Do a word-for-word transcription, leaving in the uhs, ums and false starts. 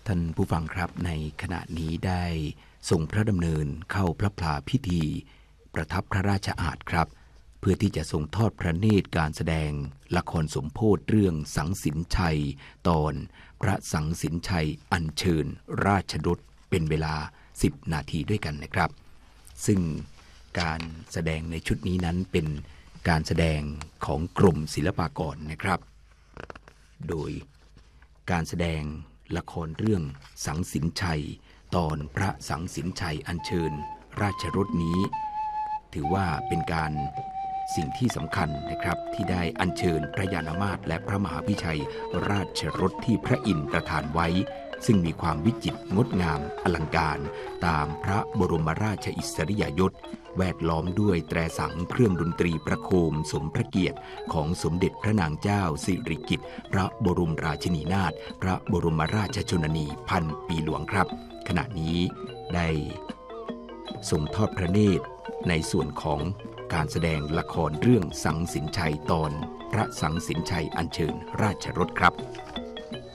ท่านผู้ฟังครับในขณะนี้ได้ทรงพระดำเนินเข้าพระพลาพิธีประทับพระราชอาสน์ครับเพื่อที่จะทรงทอดพระเนตรการแสดงละครสมโภชเรื่องสังสินชัยตอนพระสังสินชัยอัญเชิญราชรถเป็นเวลาสิบนาทีด้วยกันนะครับซึ่งการแสดงในชุดนี้นั้นเป็นการแสดงของกรมศิลปากรนะครับโดยการแสดงละครเรื่องสังสินชัยตอนพระสังสินชัยอัญเชิญราชรถนี้ถือว่าเป็นการสิ่งที่สำคัญนะครับที่ได้อัญเชิญพระยานามาตรและพระมหาพิชัยราชรถที่พระอินทร์ประทานไว้ซึ่งมีความวิจิตรงดงามอลังการตามพระบรมราชอิสริยยศแวดล้อมด้วยแตรสังเครื่องดนตรีประโคมสมพระเกียรติของสมเด็จพระนางเจ้าสิริกิติ์พระบรมราชินีนาถพระบรมราชชนนีพันปีหลวงครับขณะนี้ได้ทรงทอดพระเนตรในส่วนของการแสดงละครเรื่องสังสินชัยตอนพระสังสินชัยอัญเชิญราชรถครับ